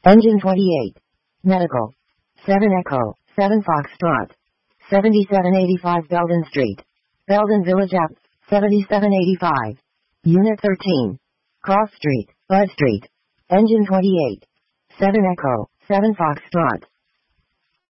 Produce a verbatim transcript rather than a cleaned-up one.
Engine twenty-eight. Medical. seven Echo, seven Foxtrot. seventy-seven eighty-five Belden Street. Belden Village App, seventy-seven eighty-five. Unit thirteen. Cross Street, Bud Street. Engine twenty-eight. seven Echo, seven Foxtrot.